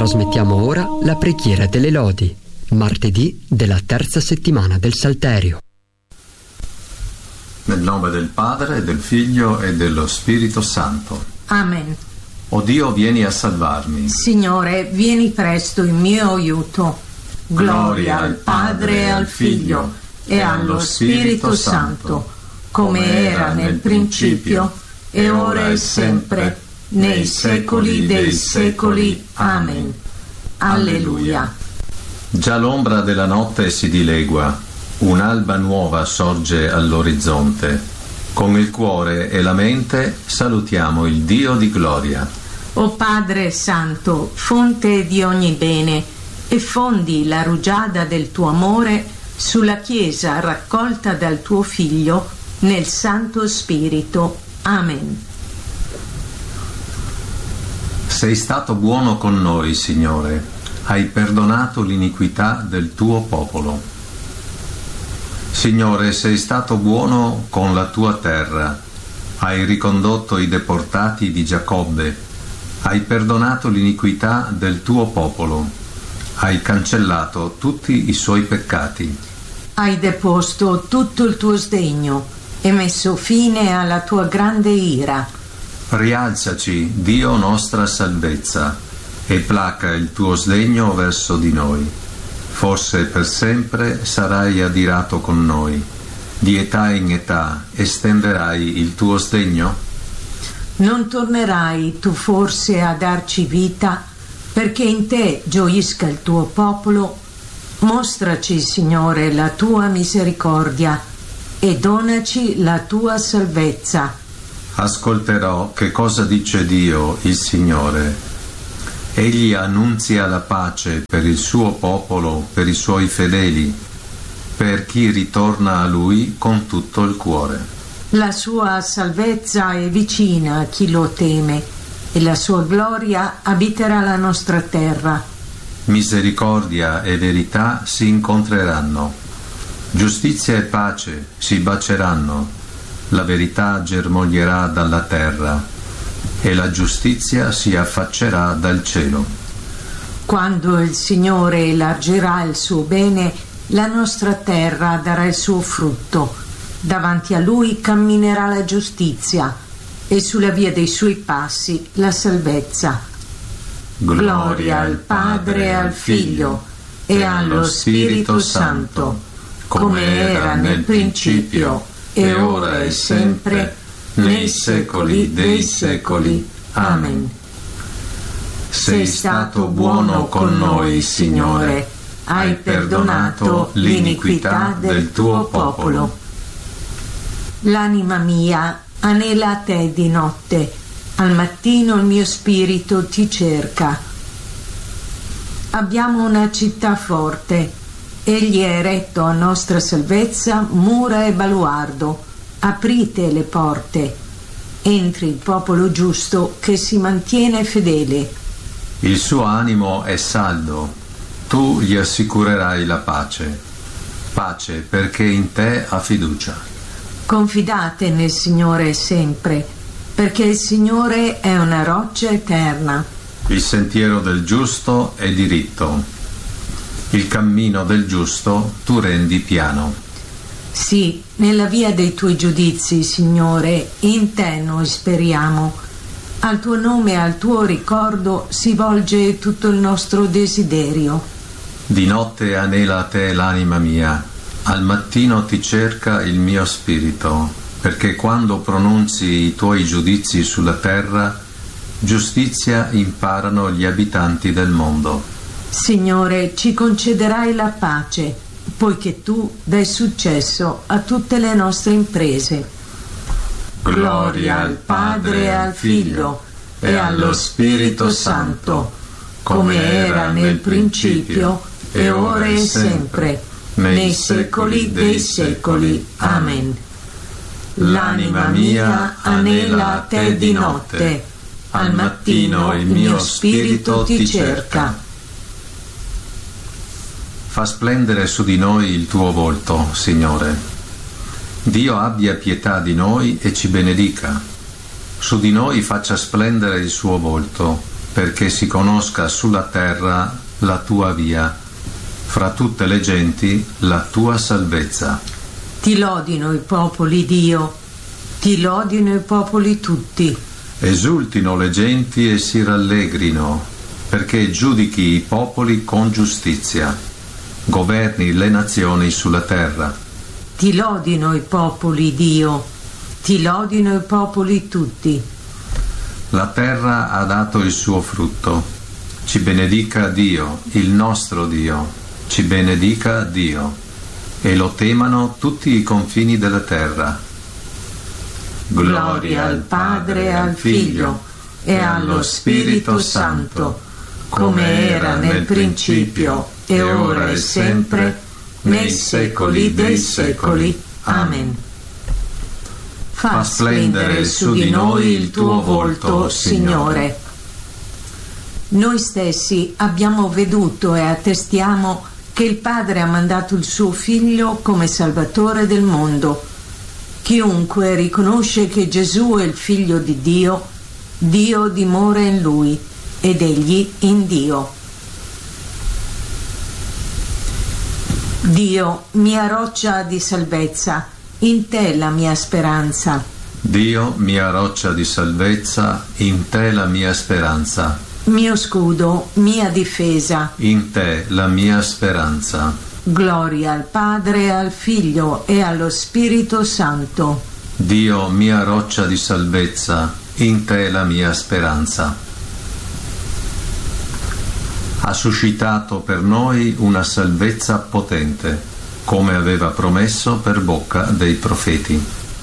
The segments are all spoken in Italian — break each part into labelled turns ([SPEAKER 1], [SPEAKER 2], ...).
[SPEAKER 1] Trasmettiamo ora la preghiera delle lodi, martedì della terza settimana del Salterio.
[SPEAKER 2] Nel nome del Padre, del Figlio e dello Spirito Santo.
[SPEAKER 3] Amen.
[SPEAKER 2] O Dio, vieni a salvarmi.
[SPEAKER 3] Signore, vieni presto in mio aiuto. Gloria al Padre e al Figlio e allo Spirito Santo, come era nel principio, e ora e sempre, nei secoli dei secoli. Amen. Alleluia.
[SPEAKER 2] Già l'ombra della notte si dilegua, un'alba nuova sorge all'orizzonte. Con il cuore e la mente salutiamo il Dio di gloria.
[SPEAKER 3] O Padre Santo, fonte di ogni bene, e fondi la rugiada del tuo amore sulla Chiesa raccolta dal tuo Figlio nel Santo Spirito. Amen.
[SPEAKER 2] Sei stato buono con noi, Signore. Hai perdonato l'iniquità del tuo popolo. Signore, sei stato buono con la tua terra. Hai ricondotto i deportati di Giacobbe. Hai perdonato l'iniquità del tuo popolo. Hai cancellato tutti i suoi peccati.
[SPEAKER 3] Hai deposto tutto il tuo sdegno e messo fine alla tua grande ira.
[SPEAKER 2] Rialzaci, Dio nostra salvezza, e placa il tuo sdegno verso di noi. Forse per sempre sarai adirato con noi. Di età in età estenderai il tuo sdegno?
[SPEAKER 3] Non tornerai tu forse a darci vita, perché in te gioisca il tuo popolo? Mostraci, Signore, la tua misericordia e donaci la tua salvezza.
[SPEAKER 2] Ascolterò che cosa dice Dio, il Signore. Egli annunzia la pace per il suo popolo, per i suoi fedeli, per chi ritorna a Lui con tutto il cuore.
[SPEAKER 3] La sua salvezza è vicina a chi lo teme, e la sua gloria abiterà la nostra terra.
[SPEAKER 2] Misericordia e verità si incontreranno. Giustizia e pace si baceranno. La verità germoglierà dalla terra e la giustizia si affaccerà dal cielo.
[SPEAKER 3] Quando il Signore elargirà il suo bene, la nostra terra darà il suo frutto. Davanti a Lui camminerà la giustizia e sulla via dei suoi passi la salvezza. Gloria al Padre e al Figlio e allo Spirito Santo, come era nel principio, e ora e sempre, nei secoli dei secoli. Amen.
[SPEAKER 2] Sei stato buono con noi, Signore. Hai perdonato l'iniquità del tuo popolo.
[SPEAKER 3] L'anima mia anela a te di notte, al mattino il mio spirito ti cerca. Abbiamo una città forte. Egli è eretto a nostra salvezza mura e baluardo. Aprite le porte. Entri il popolo giusto che si mantiene fedele.
[SPEAKER 2] Il suo animo è saldo. Tu gli assicurerai la pace. Pace perché in te ha fiducia.
[SPEAKER 3] Confidate nel Signore sempre, perché il Signore è una roccia eterna.
[SPEAKER 2] Il sentiero del giusto è diritto. Il cammino del giusto tu rendi piano.
[SPEAKER 3] Sì, nella via dei tuoi giudizi, Signore, in te noi speriamo. Al tuo nome e al tuo ricordo si volge tutto il nostro desiderio.
[SPEAKER 2] Di notte anela a te l'anima mia, al mattino ti cerca il mio spirito, perché quando pronunzi i tuoi giudizi sulla terra, giustizia imparano gli abitanti del mondo.
[SPEAKER 3] Signore, ci concederai la pace, poiché tu dai successo a tutte le nostre imprese. Gloria al Padre e al Figlio e allo Spirito Santo, come era nel principio e ora e sempre, nei secoli dei secoli. Amen. L'anima mia anela a te di notte, al mattino il mio spirito ti cerca.
[SPEAKER 2] Fa splendere su di noi il tuo volto, Signore. Dio abbia pietà di noi e ci benedica. Su di noi faccia splendere il suo volto perché si conosca sulla terra la tua via, fra tutte le genti la tua salvezza.
[SPEAKER 3] Ti lodino i popoli, Dio, ti lodino i popoli tutti.
[SPEAKER 2] Esultino le genti e si rallegrino, perché giudichi i popoli con giustizia, governi le nazioni sulla terra.
[SPEAKER 3] Ti lodino i popoli, Dio, ti lodino i popoli tutti.
[SPEAKER 2] La terra ha dato il suo frutto. Ci benedica Dio, il nostro Dio, ci benedica Dio, e lo temano tutti i confini della terra.
[SPEAKER 3] Gloria al Padre e al Figlio e allo Spirito Santo, come era nel principio e ora e sempre, nei secoli dei secoli. Amen. Fa splendere su di noi il tuo volto, Signore. Noi stessi abbiamo veduto e attestiamo che il Padre ha mandato il suo Figlio come Salvatore del mondo. Chiunque riconosce che Gesù è il Figlio di Dio, Dio dimora in lui ed egli in Dio. Dio, mia roccia di salvezza, in te la mia speranza.
[SPEAKER 2] Dio, mia roccia di salvezza, in te la mia speranza.
[SPEAKER 3] Mio scudo, mia difesa,
[SPEAKER 2] in te la mia speranza.
[SPEAKER 3] Gloria al Padre e al Figlio e allo Spirito Santo.
[SPEAKER 2] Dio, mia roccia di salvezza, in te la mia speranza. Ha suscitato per noi una salvezza potente, come aveva promesso per bocca dei profeti.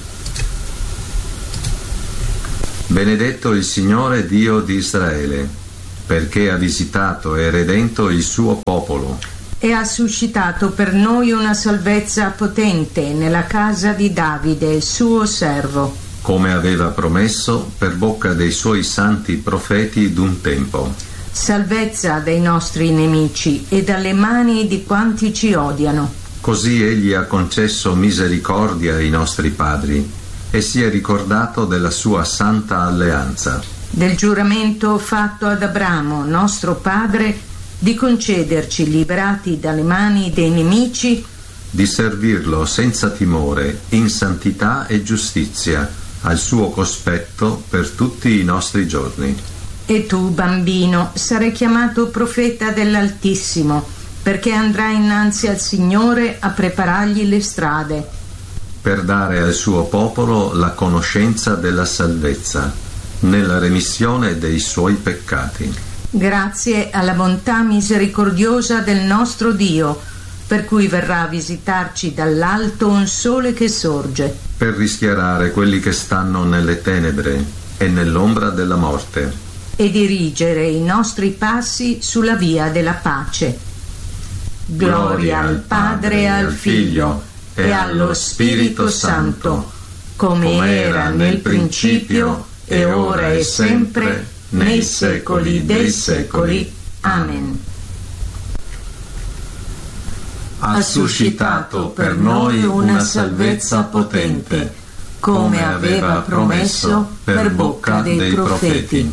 [SPEAKER 2] Benedetto il Signore Dio di Israele, perché ha visitato e redento il suo popolo.
[SPEAKER 3] E ha suscitato per noi una salvezza potente nella casa di Davide, suo servo.
[SPEAKER 2] Come aveva promesso per bocca dei suoi santi profeti d'un tempo.
[SPEAKER 3] Salvezza dei nostri nemici e dalle mani di quanti ci odiano.
[SPEAKER 2] Così egli ha concesso misericordia ai nostri padri e si è ricordato della sua santa alleanza.
[SPEAKER 3] Del giuramento fatto ad Abramo, nostro padre, di concederci, liberati dalle mani dei nemici,
[SPEAKER 2] di servirlo senza timore, in santità e giustizia, al suo cospetto per tutti i nostri giorni.
[SPEAKER 3] E tu, bambino, sarai chiamato profeta dell'Altissimo, perché andrai innanzi al Signore a preparargli le strade,
[SPEAKER 2] per dare al suo popolo la conoscenza della salvezza, nella remissione dei suoi peccati.
[SPEAKER 3] Grazie alla bontà misericordiosa del nostro Dio, per cui verrà a visitarci dall'alto un sole che sorge,
[SPEAKER 2] per rischiarare quelli che stanno nelle tenebre e nell'ombra della morte,
[SPEAKER 3] e dirigere i nostri passi sulla via della pace. Gloria al Padre e al Figlio e allo Spirito Santo, come era nel principio e ora e sempre, nei secoli dei secoli. Amen.
[SPEAKER 2] Ha suscitato per noi una salvezza potente, come aveva promesso per bocca dei profeti.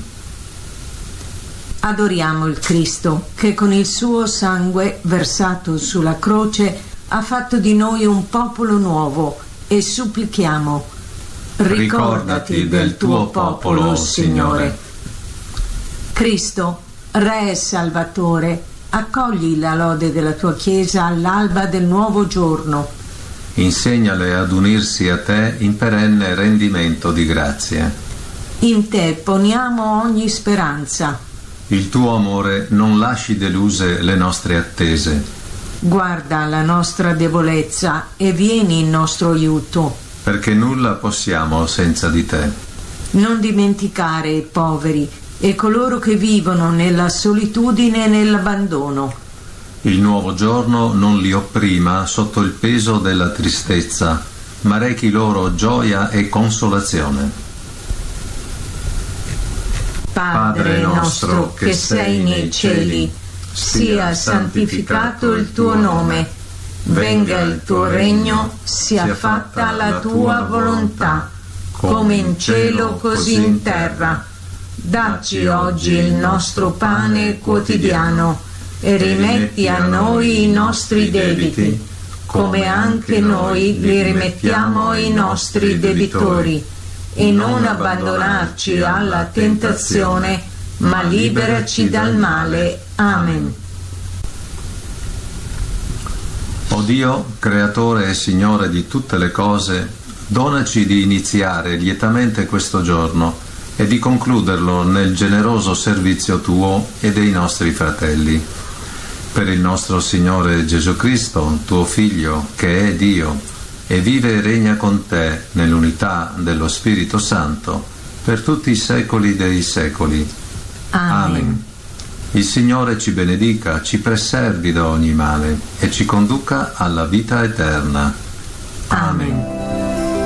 [SPEAKER 3] Adoriamo il Cristo, che con il suo sangue versato sulla croce ha fatto di noi un popolo nuovo, e supplichiamo: ricordati del tuo popolo, Signore. Cristo, Re e Salvatore, accogli la lode della tua Chiesa all'alba del nuovo giorno.
[SPEAKER 2] Insegnale ad unirsi a te in perenne rendimento di grazie.
[SPEAKER 3] In te poniamo ogni speranza.
[SPEAKER 2] Il tuo amore non lasci deluse le nostre attese.
[SPEAKER 3] Guarda la nostra debolezza e vieni in nostro aiuto.
[SPEAKER 2] Perché nulla possiamo senza di te.
[SPEAKER 3] Non dimenticare i poveri e coloro che vivono nella solitudine e nell'abbandono.
[SPEAKER 2] Il nuovo giorno non li opprima sotto il peso della tristezza, ma rechi loro gioia e consolazione.
[SPEAKER 3] Padre nostro che sei nei cieli, sia santificato il tuo nome, venga il tuo regno, sia fatta la tua volontà, come in cielo così in terra. Dacci oggi il nostro pane quotidiano e rimetti a noi i nostri debiti, come anche noi li rimettiamo ai nostri debitori, e non abbandonarci alla tentazione, ma liberaci dal male. Amen.
[SPEAKER 2] O Dio, creatore e Signore di tutte le cose, donaci di iniziare lietamente questo giorno e di concluderlo nel generoso servizio Tuo e dei nostri fratelli. Per il nostro Signore Gesù Cristo, Tuo Figlio, che è Dio, e vive e regna con Te nell'unità dello Spirito Santo, per tutti i secoli dei secoli. Amen. Il Signore ci benedica, ci preservi da ogni male e ci conduca alla vita eterna. Amen.